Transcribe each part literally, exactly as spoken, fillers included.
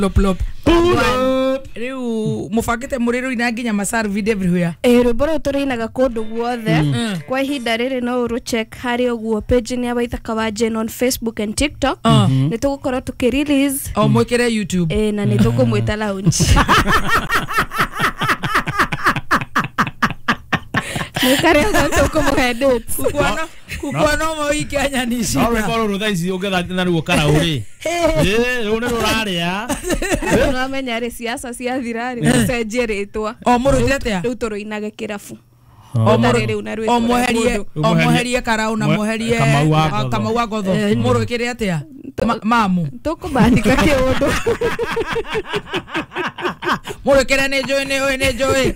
Lop lop. Riu mufakite muriru inaginya masar video everywhere. Eh ruboro turinaga kodu guothe. Kwa ihinda riri no uru check hari oguo page ni abaithaka wa Jen on Facebook and TikTok. Ni tugukorwo tukirelease. O mwekere YouTube. Eh na ni tukumwita launch. Nikare ngo tukumuhedit. Kukwana kukwana mo ikanya nishi. Nawe koro ruthaisi ugetha na ruo kara uri. Eh rune ruraria. No menya ri siasa cia thirari cenjeretwa. O murute atia. Riu turuinage kirafu. O muherie o muherie karau na muherie Kamau wa Gotho. Murukire atia. Mamu. Tukubandika kiundu. Murukire ne joy ne ne joy.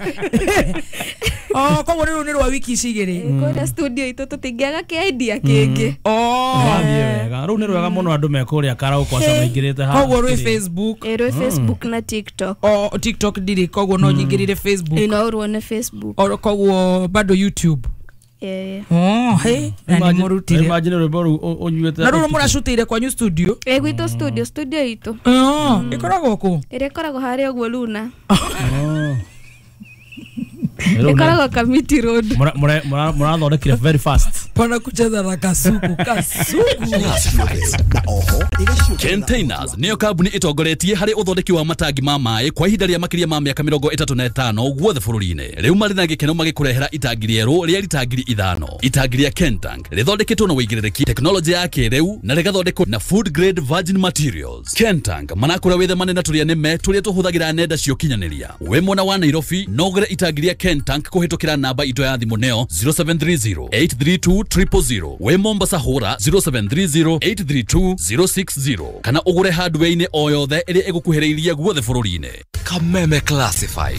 Oh, kwa rero ni rwa wiki cigire. Kwa studio ito tutingiaga ki idea kingi. Oh, wega. Ru ni rwega muno andu mekuria karau kwa sababu ingirite ha. Kwa rwa Facebook. Ero Facebook na TikTok. Oh, TikTok ndiri kwa no nyingirire Facebook. Ino ruone Facebook. Oro kwa bado YouTube. Eh. Oh, hey. Na ni murutire. Imagine rwebo onyuete. Na ruru murashutire kwa new studio. Eh gwito studio studio ito. Oh, ikoragwo ku. Ire koragwo hari ogwo Luna. Oh. Ikarago Kamiti Road. Mura mura mura thondekire very fast. Pana kucheza na kasuku kasuku. Na oho igashuka. Containers niyo kambuni itongoretie hari uthondeki wa matangi ma mai kwa ihinda ria makiria ma miaka mirongo itatu na itano guothe bururi-ini. Riu mari na gikeno magikurehera itangi rieru ria litangiri ithano. Itangi ria Kentank rithondeketwo na uigiririki teknology ya kiriu na rigathondekwo na food grade virgin materials. Kentank manakura withe manene turia nime turia tuhuthagira nenda cio kinyaniria. We mwana wa Nairobi no gure itangi ria Kentank kuhitukira namba ito ya thimu neo zero seven three zero eight three two zero zero zero. We Mombasa hura zero seven three zero eight three two zero six zero. Kana ugure hardware-ini o yothe iri igukuhiriirie guothe bururi-ini. Kameme Classified.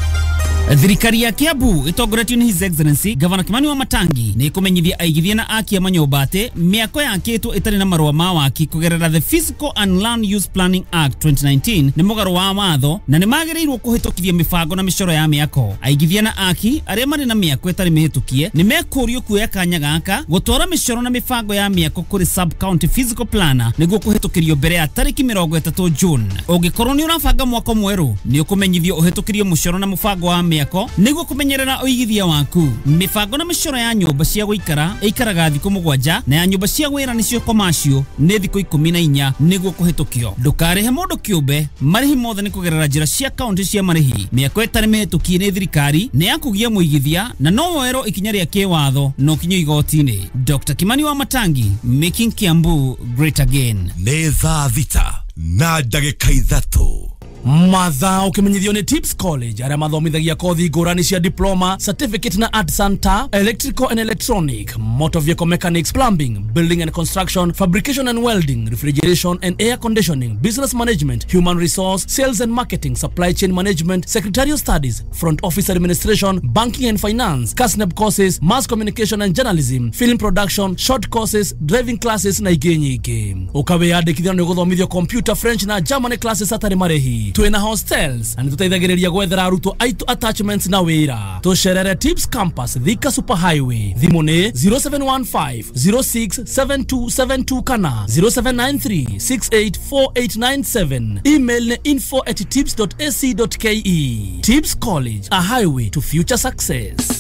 Thirikari ya Kiambu itongoretio ni His Excellency Governor Kimani Wamatangi ni kumenyithia aigithia na akia manyomba ati miako yakitwo itari na marua ma waki kugerera the Physical and Land Use Planning Act twenty nineteen ni mugaro wa watho na ni magirirwo kuhitukithia mibango na micoro ya miako. Aigithia na aki aria mari na miako itari mihitukie ni mekurio kuoya kanya gaka gutwara micoro na mibango ya miako kuri sub county physical planner niguo kuhitukirio mbere ya tariki mirongo itatu June. Ungikorwo ni urabanga mwako mweru ni ukumenyithio uhitukirio mucoro na mubango wa miako niguo kumenyerera uigithia waku. Mibango na micoro ya nyumba cia guikara ikaraga thiku mugwanja na ya nyumba cia gwira nicio commercial ni thiku ikumi na inya niguo kuhitukio. Ndukarihe mundu kiumbe marihi mothe ni kugerera njira cia county cia marihi. Miako itari mihitukie ni thirikari ni yakugia muigithia na no woero ikinya ria kiwatho no kinyo igoti-ini. Doctor Kimani Wamatangi, making Kiambu great again. Nĩ thaa thita na ndagĩka ithatu. Matha ukimenyithio ni Tips College aria mathomithagia kothi ngurani cia diploma, certificate na art center, electrical and electronic, motor vehicle mechanics, plumbing, building and construction, fabrication and welding, refrigeration and air conditioning, business management, human resource, sales and marketing, supply chain management, secretarial studies, front office administration, banking and finance, C A S N E B courses, mass communication and journalism, film production, short courses, driving classes na ingĩ nyingĩ. Ukawiyandĩkithia ni guthomithio computer, French na German classes atari marehi. Twina hostels na nitutaithagiriria gwethera arutwo aitu attachments na wira. Tucerere Tips Campus Thika Super Highway. Thimu ni zero seven one five zero six seven two seven two kana zero seven nine three six eight four eight nine seven. Email ni info at tips dot a c dot k e. Tips College, a highway to future success.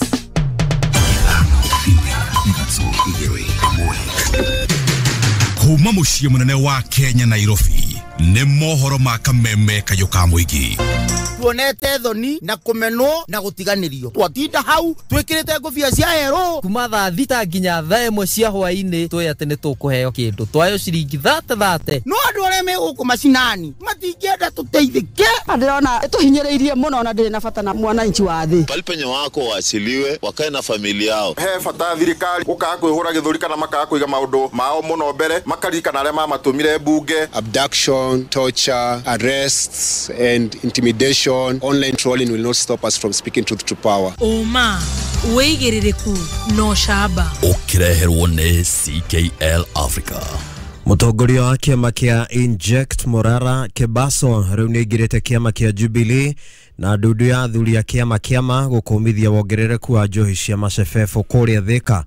Kuma muciĩ munene wa Kenya Nairobi nĩ mohoro ma Kameme Kayuka Muigi. Tuonete thoni na kumenwo na gutiganirio. Twatinda hau twikirite ngobia cia hero kuma thaa thita nginya thaa imwe cia hwaini twe ati ni tukuheo kindu twayo ciringi thate thate. No andu aria me guku macinani matingienda tuteithike. Ndirona tuhinyiriirie muno na ndiri na bata na mwananchi wa thi. Palipenye wako wasiliwe wakae na familia yao. He bata thirikari uka kwihura githuri kana maka kuiga maundu mao muno mbere makarika na aria mamatumire bunge. Abduction, torture, arrests and intimidation, online trolling will not stop us from speaking truth to power. Oma weigiririku no shaba ukireherwo ni C K L Africa. Mutongoria wa kiama kia Inject Morara Kebaso riu nigirite kiama kia Jubilee na ndudu ya thuri ya kiama kiama gukumithia wongerereku wa njohi cia macefefo kuria Thika.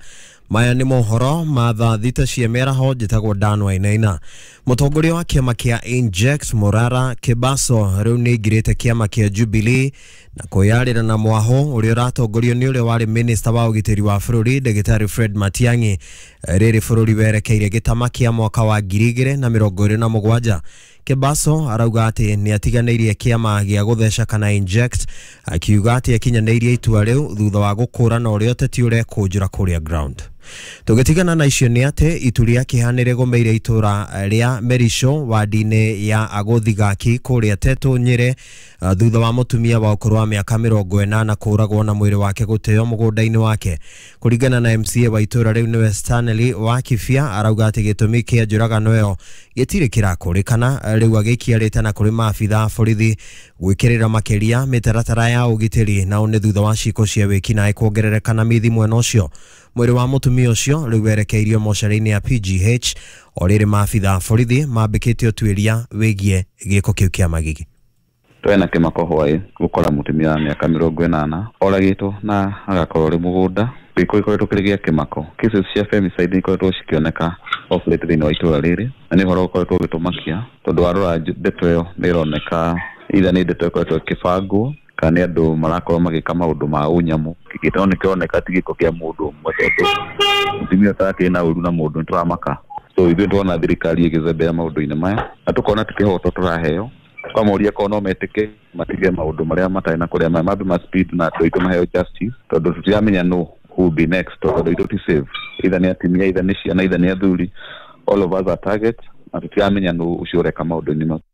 Maya nĩ mohoro ma thaa thita cia mĩaraho njĩtagwo Dan Wainaina. Mũtongoria wa kĩama kĩa Inject Morara Kebaso rĩu nĩ aingĩrĩte kĩama kĩa Jubilee na kwĩyarĩra na mwaho ũrĩa ũratongorio nĩ ũrĩa warĩ minister wa ũgitĩri wa bũrũri Ndagĩtarĩ Fred Matiang'i. Rĩrĩ bũrũri werekeire gĩtama kĩa mwaka wa ngiri igĩrĩ na mĩrongo ĩrĩ na mũgwanja. Kebaso arauga atĩ nĩ atiganĩirie kĩama gĩa gũtheca kana Inject, akiuga atĩ akinyanĩirie itua rĩu thutha wa gũkũrana ũrĩa ũteti ũrekũnjũra kũrĩa ground. Tũgĩtigana na icio nĩ atĩ itu rĩa kĩhanĩre gũmeire itũra rĩa Merisho wadi-inĩ ya Agũthigaki kũrĩa Teto Nyĩrĩ thutha wa mũtumia wa ũkũrũ wa mĩaka mĩrongo ĩnana kũragwo na mwĩrĩ wake gũteo mũgũnda-inĩ wake. Kũringana na M C A wa itũra rĩu nĩwe Stanley wa Kibia arauga atĩ gĩtũmi kĩa njũragano ĩyo gĩtirĩ kĩrakũrĩkana, rĩu agĩkiarĩte na kũrĩ maabitha borithi gwĩkĩrĩra makĩria mĩtaratara ya ũgitĩri na nĩ thutha wa ciiko cia wĩkinaĩ kuongerereka na mithi mwena ũcio. Mwĩrĩ wa mũtumia ũcio rĩu werekeirio mocarĩ-inĩ ya P G H o rĩrĩ maabitha borithi mambĩkĩte ũtuĩria wĩgiĩ gĩko kĩu kĩa magigi. Twena kĩmako hwaĩ gũkora mũtumia wa mĩaka mĩrongo ĩnana oragĩtwo na agakorwo rĩ mũgũnda. Gĩko ikoretwo kĩrĩ gĩa kĩmako. Cases cia femicide ikoretwo cikĩoneka of late thĩinĩ wa itũra rĩrĩ na nĩ ũhoro ũkoretwo ũgĩtũmakia tondũ warora ndeto ĩyo nĩ ĩroneka either nĩ ndeto ĩkoretwo ĩkĩbangwo kana nĩ andũ marakorwo magĩka maũndũ ma ũnyamu. Gĩkĩtwo nĩ kĩroneka ti gĩko kĩa mũndũ ũmwe tondũ mũtumia ũtarĩ na ũru na mũndũ nĩ tũramaka. So ithuĩ tuona thirikari ĩgĩzembera maũndũ-inĩ maya na tũkona ti kĩhoto tũraheo. Twamoria ko no metĩke matige maũndũ marĩa matarĩ na kũrĩa mambe ma speed na tũitũ maheo justice tondũ tũtiramenya no who will be next tondũ itũ ti save either nĩ atimia either nĩ ciana either nĩ athuri, all of us are target na tũtiramenya no ũcio ũreka maũndũ-inĩ mau.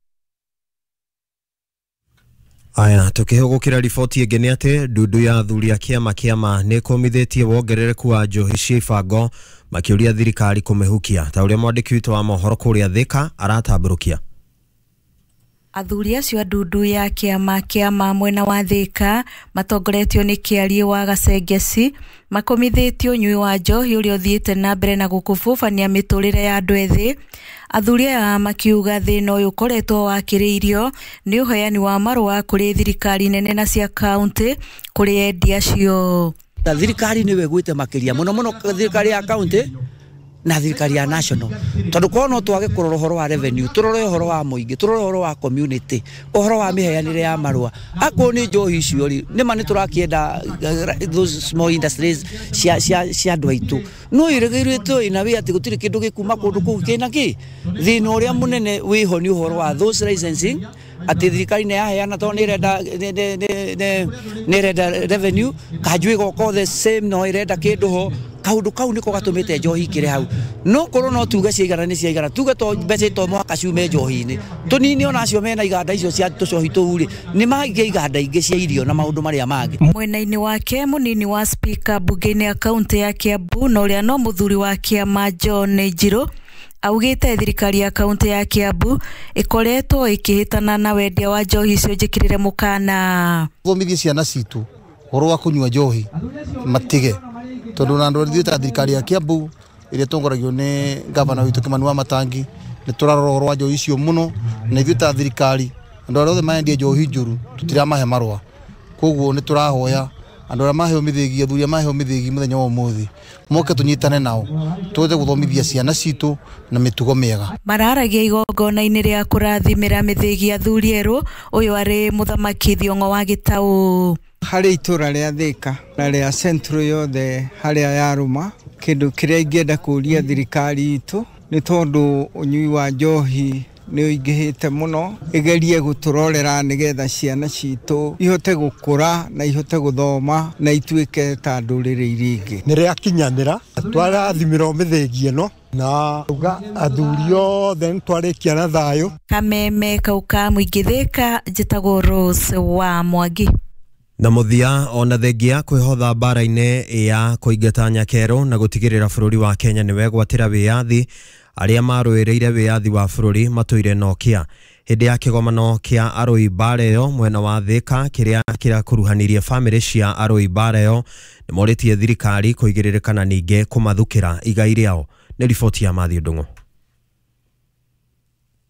Aya, tũkĩhũgũkĩra riboti ĩngĩ nĩ atĩ ndundu ya athuri a kĩama kĩama nĩ kũmithĩtie wongerereku wa njohi cia ibango makĩũria thirikari kũmĩhukia ta ũrĩa mwandĩki witũ wa mohoro kũrĩa Thika aratambũrũkia. Athuri acio ndundu ya kĩama kĩama mwena wa Thika matongoretio nĩ kĩarie wa Gacengeci makomithĩtio ũnyui wa njohi ũrĩa ũthiĩte na mbere na gũkũbũbania mĩtũrĩre ya andũ ethĩ. Athuri aya makiuga thĩna ũyũ ũkoretwo wakĩrĩirio nĩ ũheani wa marũa kũrĩ thirikari nene na cia kaunti kũrĩ endia acio. Thirikari nĩwe gwĩte makĩria mũno mũno thirikari ya kaunti na thirikari ya national tondu ko no twage kurora uhoro wa revenue, turore uhoro wa muingi, turore uhoro wa community, uhoro wa miheanire ya marua. Ako ni njohi icio ri ni mani turakienda those small industries cia cia cia andu aitu no iregeirĩtwo ina wi ati gutire kindu gikuma kundu kuu kina ki thina uria munene wiho ni uhoro wa those licensing ati thirikari ne yaheana to ni renda ni renda revenue kajui goko the same no irenda kindu ho kaundu kau niko gatumite njohi kire hau no korwo no tuge ciigana ni ciigana tuge to mbeca to mwaka ciume njohi-ini tunini ona acio mena iganda icio cia tucohi tuuri ni magige iganda ingi cia irio na maundu maria mangi. Mwena-ini wake munini wa speaker bunge-ini ya kaunti ya Kiambu no ria no muthuri wa kiama John Njiro augite thirikari ya kaunti ya Kiambu ikoretwo ikihitana na wendia wa njohi icio njikirire mukana thomithie ciana citu horo wa kunyua njohi matige tondu na ndo thita thirikari ya Kiambu iria tongoragio ni governor witu Kimani wa Matangi ni turarora horo wa njohi icio muno na thita thirikari ndo rothe maendie njohi njuru tutiramahe marwa koguo ni turahoya andu ara maheo mithigia thuria maheo mithigi muthenya wa umuthi moke tunyitane nao tuze guthomithia ciana citu na mitugo miega. Mararagia igongona-ini ria kurathimira mithigia thuri eru uyu ari muthamaki Thiong'o wa Gitau. Hari itura ria Thika na ria Central yothe haria yaruma kindu kiria ingenda kuria thirikari itu ni tondu unyui wa njohi ni uingihite muno igerie guturorera nigetha ciana citu ihote gukura na ihote guthoma na ituike ta ndurire iringi ni ria kinyanira twarathimira mithigie no na uga athurio then twarikia na thayo. Kameme kauka muingi Thika njitagwo Rose wa Mwangi. Na muthia ona thengia kwihotha mbara-ini ya kuingata nyakero na gutigirira bururi wa Kenya ni wegwatira wiyathi aria marũĩrĩire wiyathi wa bururi matuire nokia hindi ya kigomano kia arui mbara ĩyo mwena wa Thika kiria kirakuruhanirie family cia arui mbara ĩyo ni moritie thirikari kuigĩrĩrĩkana ninge kumathukira igai riao. Ni riboti ya Mathiũ Ndung'u.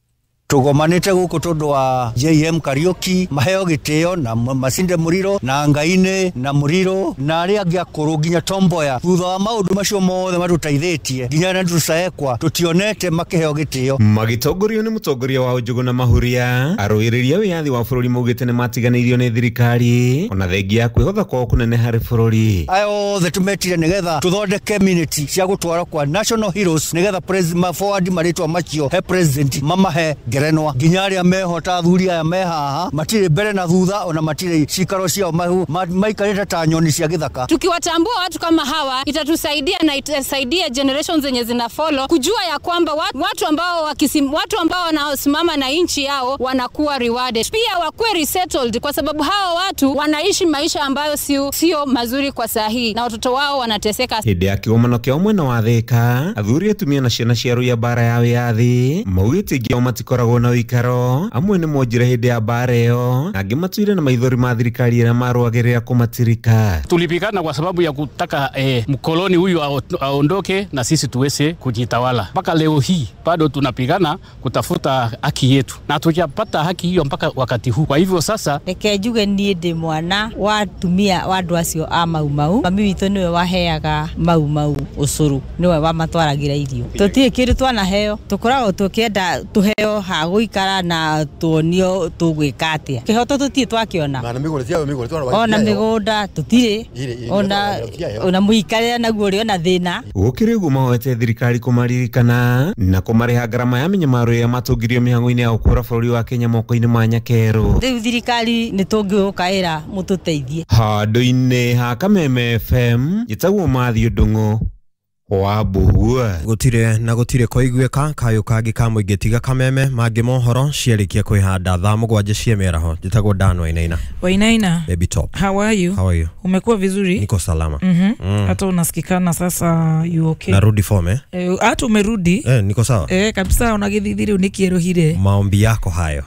tugomanite guku tondu wa J M Kariuki maheo gitio na Masinde Muriro na Ngaine na Muriro na ari angi akuru nginya Tomboya thutha wa maundu macio mothe matutaithitie nginya na tucaekwa tutionete makiheo gitio magitongorio ni mutongoria wa Njugu na Mahuria aruiriria wiathi wa bururi mugite ni matiganirio ni thirikari ona thengia kwihotha kwa kunene hari bururi ayo the tumetire nigetha tuthondeke community cia gutwara kwa national heroes nigetha president forward maritwa macio he president mama he gerenwa nginya aria mehota thuri aya mehaha matire mbere na thutha ona matire cikaro ciao mahu maikarita ta nyoni cia githaka. Tukiwatambua watu kama hawa itatusaidia na itasaidia generations zenye zina follow kujua ya kwamba watu ambao wakisim, watu ambao wanasimama na inchi yao wanakuwa rewarded, pia wakuwe resettled, kwa sababu hawa watu wanaishi maisha ambayo sio sio mazuri kwa sahihi na watoto wao wanateseka. Hinde ya kiumano kia mwena wa Thika athuri atumia na ciana cia ruya bara ya wiathi maugite ngia matikoragwo na uikaro amwe ni monjire hinde ya bara iyo na ngimatuire na maithori ma thirikari na marwagerera kumatirika. Tulipigana kwa sababu ya kutaka eh, mkoloni huyu aondoke na sisi tuweze kujitawala. Mpaka leo hii bado tunapigana kutafuta haki yetu na tujapata haki hiyo mpaka wakati huu. Kwa hivyo sasa ekejuge nie ndi mwana watumia wandu acio a mau mau mami witu niwe waheaga mau mau ucuru niwe wamatwaragira irio tutie kindu twana heo tukoragwo tukienda tuheo ha guikara na tuonio tugwika atia kihoto tutie twakiona na migure cia migure twana ona migunda tutire ona ona muikare na guo na thina gukire guo mahete thirikari kumaririkana na kumareha garama ya minyamaro ya matungirio mihango-ini ya ukura bururi wa Kenya moko-ini ma Nyakeru. Riu thirikari ni tungiukaira mututeithie handu-ini ha Kameme F M gitagwo Mathio Ndungu wa Buhua gutire na gutire koiguika kayo kagi ka muingi tiga Kameme mangi mohoro ciarikia kwihanda thaa mugwanja cia meraho gitagwo Dan Wainaina. Wainaina, baby top, how are you? How are you? Umekuwa vizuri? Niko salama. Mhm. Mm. Hata unasikikana sasa you okay? Narudi form eh? Eh, hata umerudi? Eh, niko sawa. Eh, kabisa unagithithiri unikierohire. Maombi yako hayo.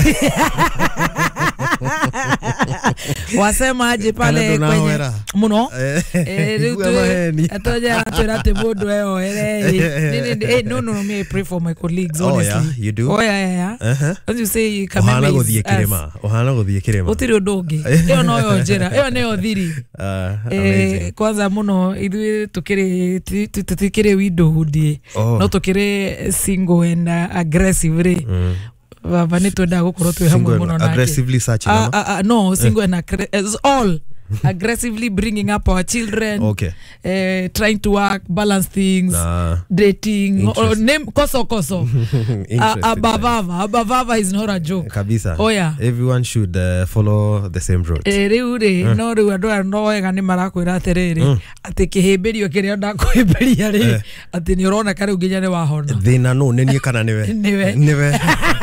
Wasema aje pale kwenye muno eh ritu atoja aturate bodo eo eh no no me pray for my colleagues honestly. Oh yeah, you do? Oh yeah yeah. Uh-huh. As you say Kameme ohana guthie kirema ohana guthie kirema utiri udongi eo no yo njira eo neo thiri eh kwanza muno ithu tukire tukire widowhood no tukire single and aggressive re baba ni twenda gukorwo twi hamwe muno na aggressively searching uh, uh, uh, no single and is all aggressively bringing up our children. Okay. Uh, trying to work, balance things, nah. dating, or name koso koso. Abavava, abavava is not a joke. Kabisa. Oh yeah. Everyone should uh, follow the same route. Eh, riure uh. no riu andu ando wega ni marakwira atiriri ati kihimbirio kiria ndakwimbiria ri ati ni urona kari nginya ni wahona. Thina no nenie kana niwe. Niwe. Niwe.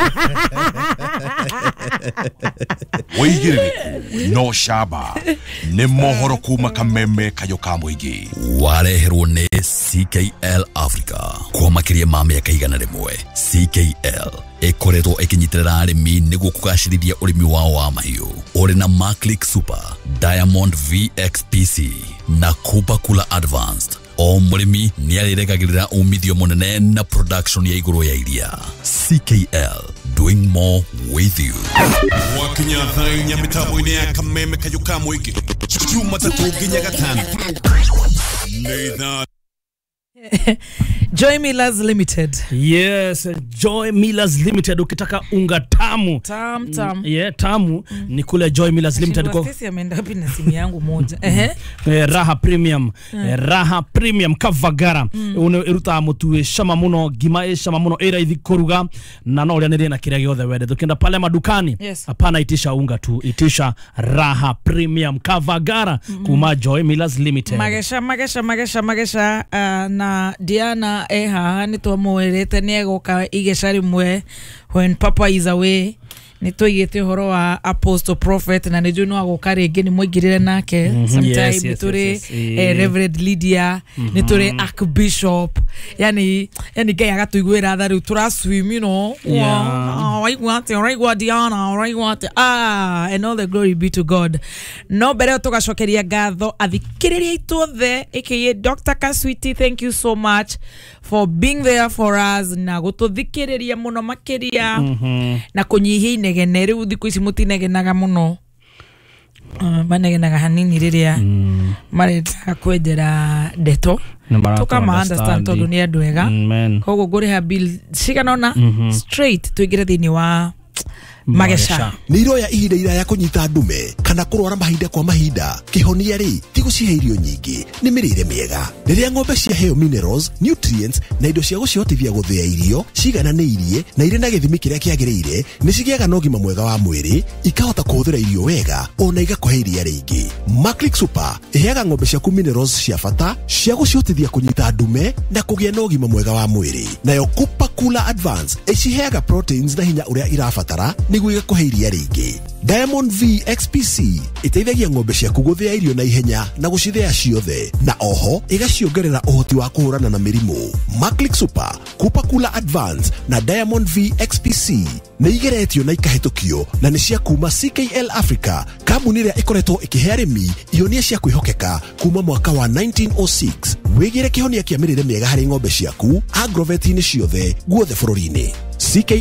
Wigiririku no shaba ni mohoro kuma Kameme kayo ka muingi wareherwo ni C K L Africa kwa makiria ma miaka igana rimwe. C K L ikoretwo ikinyitirira arimi niguo kugacirithia urimi wao wa mahiu. Uri na Maclick Super, Diamond V X P C na Cooper Cooler Advanced. O murimi ni ariregagirira umithio munene na production ya iguru ya iria. C K L, doing more with you. Wakinya thainya mitambo-ini ya Kameme kayo ka muingi Jumatatu nginya gatano. Neither Joy Millers Limited. Yes, Joy Millers Limited. Ukitaka unga tamu tam tam mm, yeah, tamu mm. ni kule Joy Millers Limited. Kwa kesi ameenda wapi na simu yangu moja. Ehe. Eh, Raha Premium. Mm. Eh, Raha Premium Kavagara. Mm. Uneruta mutu shama muno gima shama muno era ithi koruga na no ria na kiria giothe wende. Tukienda pale madukani hapana yes. itisha unga tu, itisha Raha Premium Kavagara mm. kuma Joy Millers Limited. Magesha magesha magesha magesha uh, na Diana eha ni twamwerete ni egoka igecari mwe when papa is away ni toigete horo wa apostle prophet na nejo no agoka ringi ni mwigirire nake mm -hmm. sometime yes, yes, turi yes, yes. Eh, Reverend Lydia mm -hmm. ni turi Archbishop yani yani gaya gatuigwira tharu tura swim you know yeah. oh, I want to right what Diana right what ah and all the glory be to God. No bere tugacokeria gatho athikiriria itothe aka Doctor Kaswiti, thank you so much for being there for us na gututhikiriria muno makiria Mhm. na kunyihia inegene riu thiku ici mutinegenaga muno uh, manegenaga hanini riria Mm. maretaga kwenjera ndeto Nĩ maratũ tukama understand. understand tondu ni andu ega Amen. koguo nguriha bill ciganona Mhm. straight tuingire thiini wa magesha nä iroya ihinda iraya kũnyita ndume kana kũrwara mahinda kwa mahinda kĩhonia rĩ ti gũcihe irio nyingĩ nĩ mĩrĩre mĩega rĩrĩa ng'ombe ciaheo minerals nutrients na indo cia gũcihotithia gũthĩa irio cigananĩirie na irĩ na gĩthimi kĩrĩa kĩagĩrĩire nĩ cigĩaga na ũgima mwega wa mwĩrĩ ikahota kũhũthĩra irio wega ona igakũhe iria rĩingĩ. Maclick Super ĩheaga ng'ombe ciaku minerals cia bata cia gũcihotithia kũnyita ndume na kũgĩa na ũgima mwega wa mwĩrĩ. Nayo Cooper Cooler Advance ĩciheaga proteins na hinya ũrĩa irabatara nĩguo igakũhe iria rĩingĩ. Diamond V X P C ĩteithagia ng'ombe ciaku gũthĩa irio na ihenya na gũcithĩa ciothe na oho ĩgaciongerera ũhoti wa kũhũrana na mĩrimũ. Maclick Super, Cooper Cooler Advance na Diamond V X P C nĩ igeretio na ikahĩtũkio na nĩ cia kuma C K L Africa, kambuni ĩrĩa ĩkoretwo ĩkĩhe arĩmi ihonia cia kwĩhokeka kuma mwaka wa nineteen oh six. Wĩgĩre kĩhonia kĩa mĩrĩre mĩega harĩ ng'ombe ciaku agrovet-inĩ ciothe guothe bũrũri-inĩ. C K